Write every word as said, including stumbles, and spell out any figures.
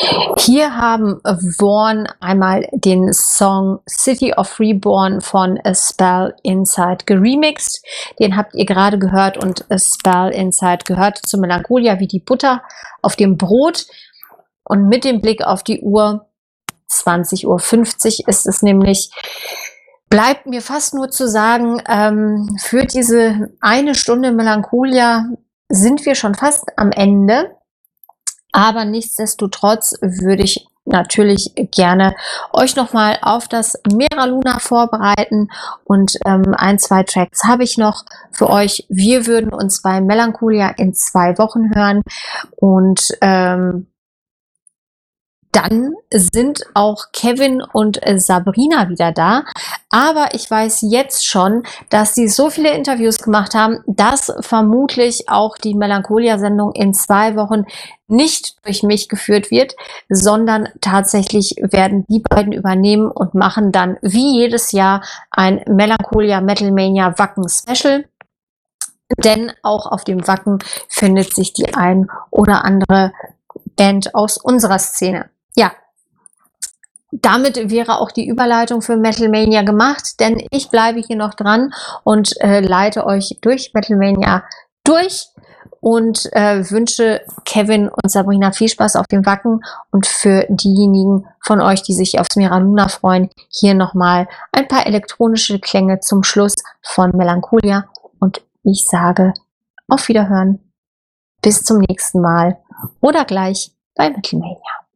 Hier haben Warn einmal den Song City of Reborn von A Spell Inside geremixed. Den habt ihr gerade gehört und A Spell Inside gehört zu Melancholia wie die Butter auf dem Brot. Und mit dem Blick auf die Uhr, zwanzig Uhr fünfzig ist es nämlich, bleibt mir fast nur zu sagen, ähm, für diese eine Stunde Melancholia sind wir schon fast am Ende. Aber nichtsdestotrotz würde ich natürlich gerne euch nochmal auf das Mera Luna vorbereiten und ähm, ein, zwei Tracks habe ich noch für euch. Wir würden uns bei Melancholia in zwei Wochen hören und ähm, dann sind auch Kevin und äh, Sabrina wieder da. Aber ich weiß jetzt schon, dass sie so viele Interviews gemacht haben, dass vermutlich auch die Melancholia-Sendung in zwei Wochen nicht durch mich geführt wird, sondern tatsächlich werden die beiden übernehmen und machen dann wie jedes Jahr ein Melancholia Metalmania Wacken Special. Denn auch auf dem Wacken findet sich die ein oder andere Band aus unserer Szene. Ja, damit wäre auch die Überleitung für Metalmania gemacht, denn ich bleibe hier noch dran und äh, leite euch durch Metalmania durch und äh, wünsche Kevin und Sabrina viel Spaß auf dem Wacken und für diejenigen von euch, die sich aufs Mera Luna freuen, hier nochmal ein paar elektronische Klänge zum Schluss von Melancholia und ich sage auf Wiederhören, bis zum nächsten Mal oder gleich bei Metalmania.